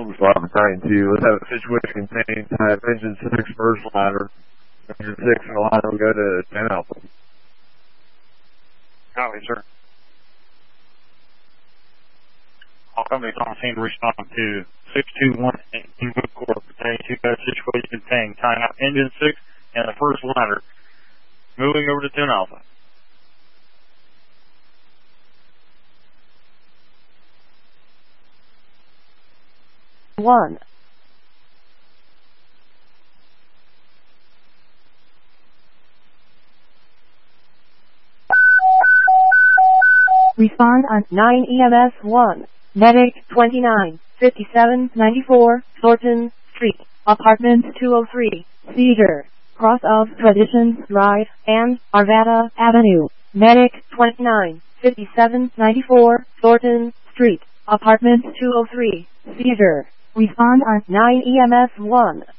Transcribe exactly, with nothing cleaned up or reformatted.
Slot Battalion two. Let's have a situation contained. Have engine six first ladder. Engine six and the ladder will go to ten Alpha. Copy, sir. All companies on scene respond to six two one in Woodcourt Battalion two. Got a situation contained. Tying up engine six and the first ladder. Moving over to ten Alpha. One. Respond on nine E M S one. Medic twenty-nine fifty-seven ninety-four Thornton Street, Apartment two oh three, Cedar, cross of Tradition Drive and Arvada Avenue. Medic twenty-nine fifty-seven ninety-four Thornton Street, Apartment two oh three, Cedar. Respond on nine E M S one.